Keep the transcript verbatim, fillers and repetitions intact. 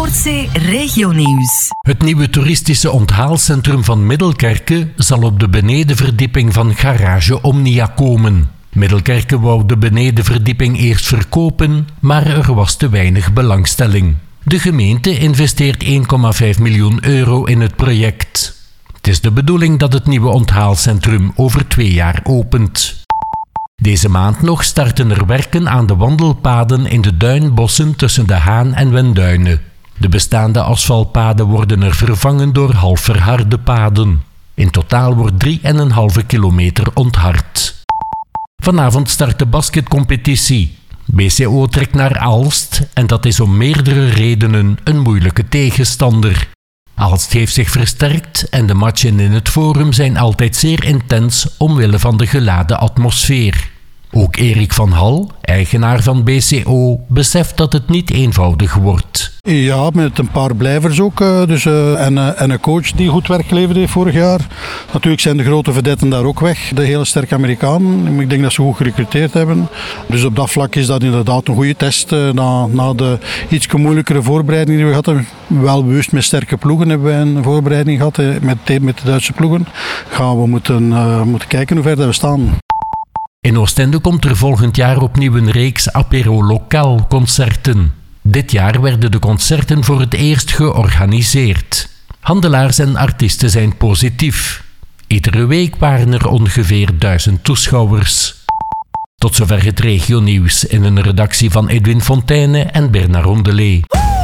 Noordzee Regionieuws. Het nieuwe toeristische onthaalcentrum van Middelkerke zal op de benedenverdieping van Garage Omnia komen. Middelkerke wou de benedenverdieping eerst verkopen, maar er was te weinig belangstelling. De gemeente investeert één komma vijf miljoen euro in het project. Het is de bedoeling dat het nieuwe onthaalcentrum over twee jaar opent. Deze maand nog starten er werken aan de wandelpaden in de duinbossen tussen de Haan en Wenduinen. De bestaande asfaltpaden worden er vervangen door half verharde paden. In totaal wordt drie komma vijf kilometer onthard. Vanavond start de basketcompetitie. B C O trekt naar Aalst en dat is om meerdere redenen een moeilijke tegenstander. Aalst heeft zich versterkt en de matchen in het Forum zijn altijd zeer intens omwille van de geladen atmosfeer. Ook Erik van Hal, eigenaar van B C O, beseft dat het niet eenvoudig wordt. Ja, met een paar blijvers ook. Dus, uh, en, uh, en een coach die goed werk geleverd heeft vorig jaar. Natuurlijk zijn de grote vedetten daar ook weg. De hele sterke Amerikanen. Ik denk dat ze goed gerecruiteerd hebben. Dus op dat vlak is dat inderdaad een goede test. Uh, na, na de iets moeilijkere voorbereiding die we hadden. Wel bewust met sterke ploegen hebben wij een voorbereiding gehad. Uh, met, met de Duitse ploegen. Gaan we moeten, uh, moeten kijken hoe ver dat we staan. In Oostende komt er volgend jaar opnieuw een reeks Apéro Lokaal concerten. Dit jaar werden de concerten voor het eerst georganiseerd. Handelaars en artiesten zijn positief. Iedere week waren er ongeveer duizend toeschouwers. Tot zover het regionieuws in een redactie van Edwin Fontaine en Bernard Rondelet.